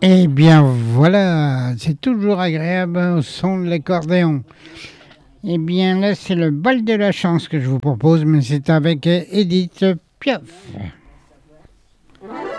Eh bien voilà, c'est toujours agréable au son de l'accordéon. Eh bien là, c'est le bal de la chance que je vous propose, mais c'est avec Edith Piaf.